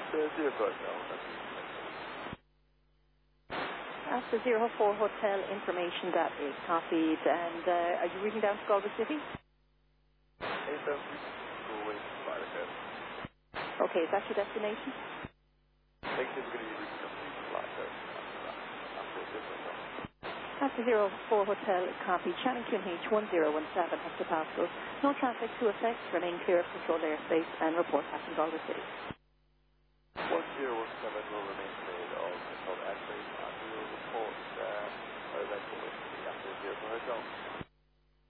Zero Four Hotel, that's After 04 Hotel information that is copied, and are you reading down to Galway City? Okay, is that your destination? After 04 Hotel is copied, Shannon QNH 1017 has to pass us. No traffic to affect, remain clear of controlled airspace and report back in Galway City. 1017 will remain cleared of controlled airspace and we will report eventually after 04 Hotel.